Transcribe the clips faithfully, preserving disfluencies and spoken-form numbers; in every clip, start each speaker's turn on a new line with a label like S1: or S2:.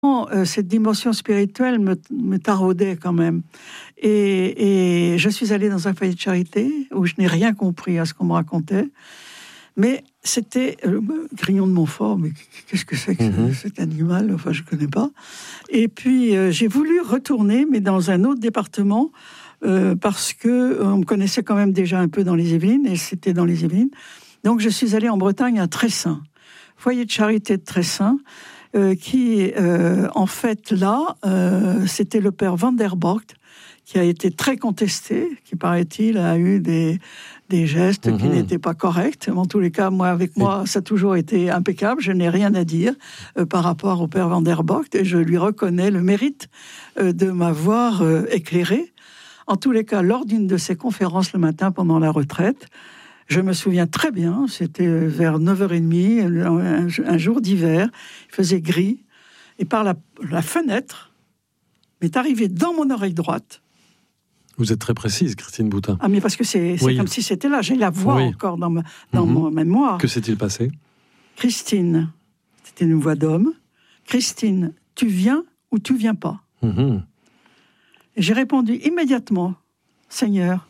S1: Euh, cette dimension spirituelle me, me taraudait quand même. Et, et je suis allée dans un foyer de charité où je n'ai rien compris à ce qu'on me racontait. Mais c'était le euh, Grillon de Montfort, mais qu'est-ce que c'est que mmh. cet animal? Enfin, je ne connais pas. Et puis, euh, j'ai voulu retourner, mais dans un autre département, euh, parce qu'on euh, me connaissait quand même déjà un peu dans les Yvelines, et c'était dans les Yvelines. Donc, je suis allée en Bretagne à Tressin, foyer de charité de Tressin, Euh, qui, euh, en fait, là, euh, c'était le père Van der Bocht, qui a été très contesté, qui, paraît-il, a eu des, des gestes mmh. qui n'étaient pas corrects. En tous les cas, moi, avec moi, ça a toujours été impeccable. Je n'ai rien à dire euh, par rapport au père Van der Bocht, et je lui reconnais le mérite euh, de m'avoir euh, éclairé. En tous les cas, lors d'une de ses conférences le matin pendant la retraite, je me souviens très bien, c'était vers neuf heures trente, un, un jour d'hiver, il faisait gris, et par la, la fenêtre, m'est arrivé dans mon oreille droite.
S2: Vous êtes très précise, Christine Boutin.
S1: Ah, mais parce que c'est, c'est oui. comme si c'était là, j'ai la voix oui. encore dans, ma, dans mmh. mon mémoire.
S2: Que s'est-il passé?
S1: Christine, c'était une voix d'homme. Christine, tu viens ou tu viens pas? mmh. Et j'ai répondu immédiatement, Seigneur,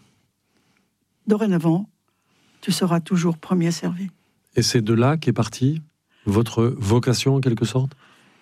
S1: dorénavant, tu seras toujours premier servi.
S2: Et c'est de là qu'est partie votre vocation, en quelque sorte?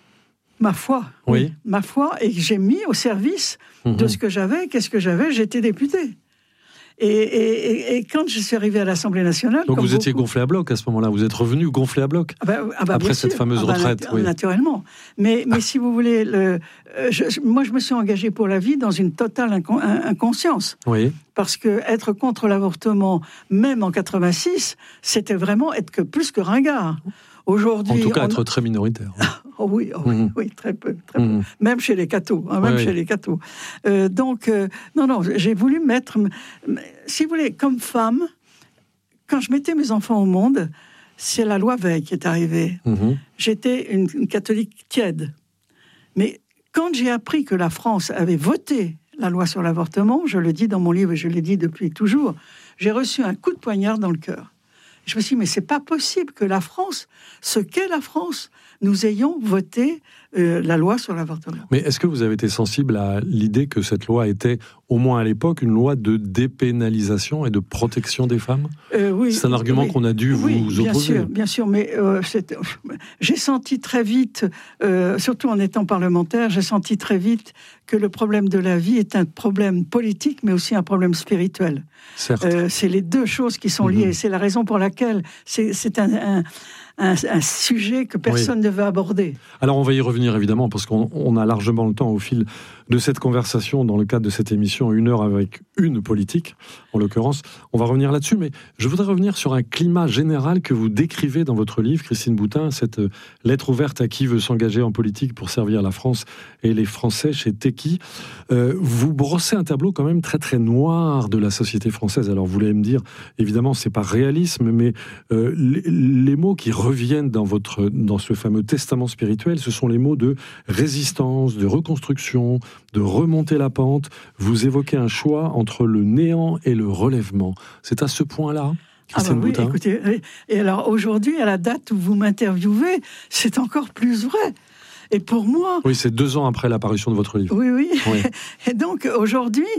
S1: Ma foi, oui. oui. Ma foi, et que j'ai mis au service mmh. de ce que j'avais. Qu'est-ce que j'avais? J'étais député. Et, et, et, et quand je suis arrivé à l'Assemblée nationale...
S2: Donc vous
S1: beaucoup...
S2: étiez gonflé à bloc à ce moment-là, vous êtes revenu gonflé à bloc
S1: ah bah, ah bah après
S2: cette
S1: sûr.
S2: fameuse
S1: ah bah,
S2: retraite.
S1: nat-
S2: oui.
S1: Naturellement. Mais, mais ah. si vous voulez, le, euh, je, moi je me suis engagé pour la vie dans une totale inco- inconscience.
S2: Oui.
S1: Parce que être contre l'avortement, même en quatre-vingt-six, c'était vraiment être que, plus que ringard. Aujourd'hui,
S2: en tout cas,
S1: on...
S2: être très minoritaire.
S1: Oh oui, oh oui, mmh. oui, très peu, très peu. Mmh. Même chez les cathos, hein, même oui, chez oui. les cathos. Euh, donc, euh, non, non, j'ai voulu mettre, si vous voulez, comme femme, quand je mettais mes enfants au monde, c'est la loi Veil qui est arrivée. Mmh. J'étais une, une catholique tiède. Mais quand j'ai appris que la France avait voté la loi sur l'avortement, je le dis dans mon livre et je l'ai dit depuis toujours, j'ai reçu un coup de poignard dans le cœur. Je me suis dit, mais c'est pas possible que la France, ce qu'est la France, nous ayons voté euh, la loi sur l'avortement.
S2: Mais est-ce que vous avez été sensible à l'idée que cette loi était, au moins à l'époque, une loi de dépénalisation et de protection des femmes? euh, oui, C'est un argument oui, qu'on a dû
S1: oui,
S2: vous
S1: bien
S2: opposer.
S1: Sûr, bien sûr, mais euh, c'est, j'ai senti très vite, euh, surtout en étant parlementaire, j'ai senti très vite que le problème de la vie est un problème politique, mais aussi un problème spirituel.
S2: Certes.
S1: Euh, c'est les deux choses qui sont liées. Mmh. C'est la raison pour laquelle c'est, c'est un... un Un, un sujet que personne oui. ne veut aborder.
S2: Alors on va y revenir évidemment, parce qu'on on a largement le temps au fil de cette conversation, dans le cadre de cette émission, une heure avec une politique, en l'occurrence. On va revenir là-dessus, mais je voudrais revenir sur un climat général que vous décrivez dans votre livre, Christine Boutin, cette lettre ouverte à qui veut s'engager en politique pour servir la France et les Français chez Teki. Euh, vous brossez un tableau quand même très très noir de la société française. Alors vous voulez me dire, évidemment, c'est pas réalisme, mais euh, les, les mots qui reviennent dans, votre, dans ce fameux testament spirituel, ce sont les mots de résistance, de reconstruction, de remonter la pente. Vous évoquez un choix entre le néant et le relèvement. C'est à ce point-là, Christine
S1: ah bah oui,
S2: Boutin.
S1: Écoutez, et alors aujourd'hui, à la date où vous m'interviewez, c'est encore plus vrai. Et pour moi...
S2: Oui, c'est deux ans après l'apparition de votre livre.
S1: Oui, oui. oui. Et donc, aujourd'hui,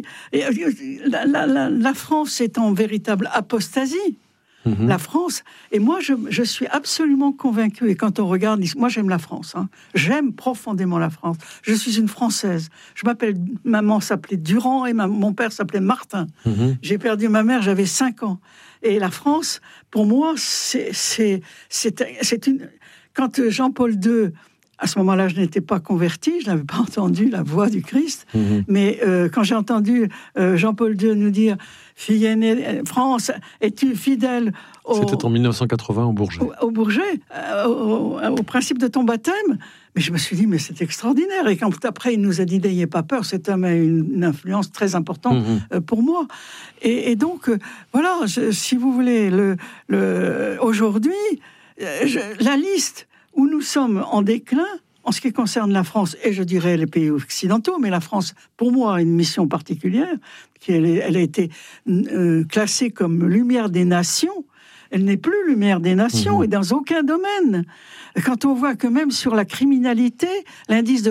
S1: la, la, la, la France est en véritable apostasie. Mmh. La France, et moi je, je suis absolument convaincue, et quand on regarde, moi j'aime la France, hein. J'aime profondément la France, je suis une Française, je m'appelle, maman s'appelait Durand et ma, mon père s'appelait Martin, mmh. J'ai perdu ma mère, j'avais cinq ans, et la France, pour moi, c'est, c'est, c'est, c'est une... Quand Jean-Paul deux, à ce moment-là, je n'étais pas convertie, je n'avais pas entendu la voix du Christ, mmh. mais euh, quand j'ai entendu euh, Jean-Paul deux nous dire « Fille aînée, France, es-tu fidèle au... »
S2: C'était en dix-neuf cent quatre-vingts au Bourget.
S1: Au, au Bourget, euh, au, au principe de ton baptême. Mais je me suis dit, mais c'est extraordinaire. Et quand après, il nous a dit « N'ayez pas peur », cet homme a une, une influence très importante mmh. euh, pour moi. Et, et donc, euh, voilà, je, si vous voulez, le, le, aujourd'hui, euh, je, la liste... où nous sommes en déclin, en ce qui concerne la France, et je dirais les pays occidentaux, mais la France, pour moi, a une mission particulière, qui elle, elle a été euh, classée comme lumière des nations. Elle n'est plus lumière des nations, mmh. et dans aucun domaine. quand on voit que même sur la criminalité, l'indice de